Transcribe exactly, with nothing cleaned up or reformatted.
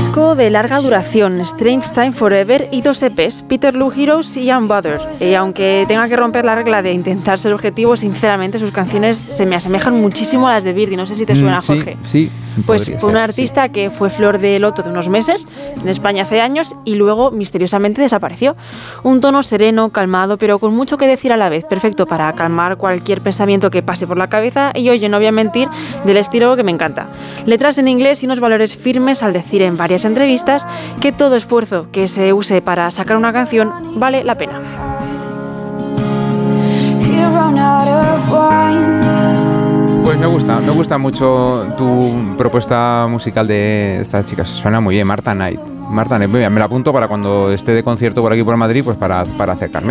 disco de larga duración, Strange Time Forever, y dos E Pes, Peterloo Heroes y Unbothered. Y aunque tenga que romper la regla de intentar ser objetivo, sinceramente sus canciones se me asemejan muchísimo a las de Birdy. No sé si te suena, mm, sí, Jorge. Sí, pues fue un ser, artista sí. que fue flor de loto de unos meses en España hace años y luego misteriosamente desapareció. Un tono sereno, calmado, pero con mucho que decir a la vez, perfecto para calmar cualquier pensamiento que pase por la cabeza y, oye, no voy a mentir, del estilo que me encanta. Letras en inglés y unos valores firmes al decir en varias entrevistas que todo esfuerzo que se use para sacar una canción vale la pena. Pues me gusta, me gusta mucho tu propuesta musical de esta chica, se suena muy bien, Marta Knight. Marta Knight, me la apunto para cuando esté de concierto por aquí por Madrid, pues para, para acercarme.